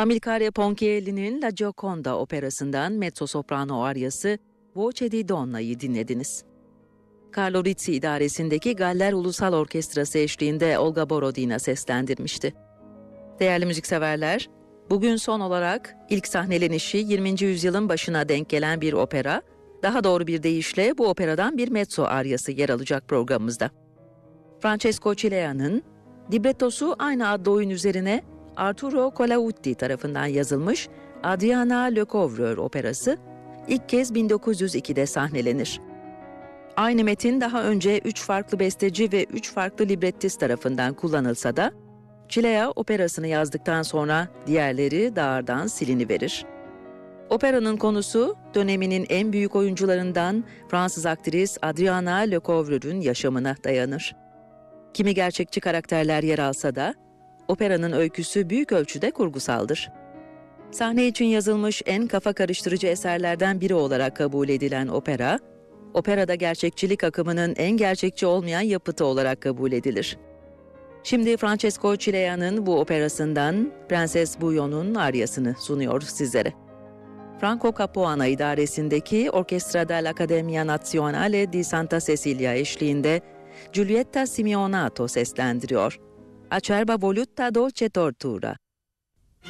Amilcare Ponchielli'nin La Gioconda operasından mezzo-soprano aryası Voce di Donna'yı dinlediniz. Carlo Rizzi idaresindeki Galler Ulusal Orkestrası eşliğinde Olga Borodina seslendirmişti. Değerli müzikseverler, bugün son olarak ilk sahnelenişi 20. yüzyılın başına denk gelen bir opera, daha doğru bir deyişle bu operadan bir mezzo aryası yer alacak programımızda. Francesco Cilea'nın librettosu aynı adlı oyun üzerine Arturo Colautti tarafından yazılmış Adriana Le Couvreur operası ilk kez 1902'de sahnelenir. Aynı metin daha önce 3 farklı besteci ve 3 farklı librettist tarafından kullanılsa da Cilea operasını yazdıktan sonra diğerleri dağardan siliniverir. Operanın konusu döneminin en büyük oyuncularından Fransız aktris Adriana Le Couvreur'ün yaşamına dayanır. Kimi gerçekçi karakterler yer alsa da operanın öyküsü büyük ölçüde kurgusaldır. Sahne için yazılmış en kafa karıştırıcı eserlerden biri olarak kabul edilen opera, operada gerçekçilik akımının en gerçekçi olmayan yapıtı olarak kabul edilir. Şimdi Francesco Cilea'nın bu operasından Prenses Bouillon'un aryasını sunuyor sizlere. Franco Capuana idaresindeki Orchestra dell'Accademia Nazionale di Santa Cecilia eşliğinde Giulietta Simeonato seslendiriyor. Acerba voluta dolce tortura.